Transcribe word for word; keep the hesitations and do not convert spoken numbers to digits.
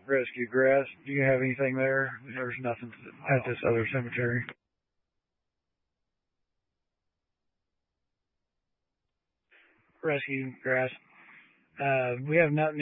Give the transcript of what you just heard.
Rescue Grass. Do you have anything there? There's nothing at this other cemetery. Rescue Grass. Uh, we have nothing